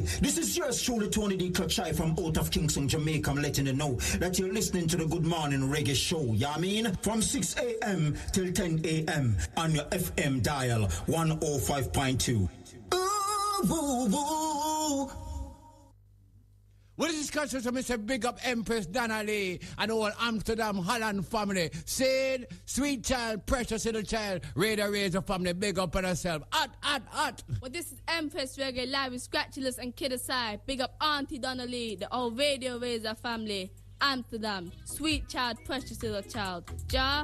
This is yours truly, Tony D. Clutchai from out of Kingston, Jamaica. I'm letting you know that you're listening to the Good Morning Reggae Show. Yeah, I mean, from 6 a.m. till 10 a.m. on your FM dial 105.2. Ooh, woo, woo. What is this country? So Mr. Big Up Empress Donnelly and all Amsterdam Holland family. Sid, sweet child, precious little child, Radio Razor family, big up on herself. Hot. Well, this is Empress Reggae live with Scratchulous and Kid Aside. Big up Auntie Donnelly, the old Radio Razor family. Amsterdam, sweet child, precious little child. Ja.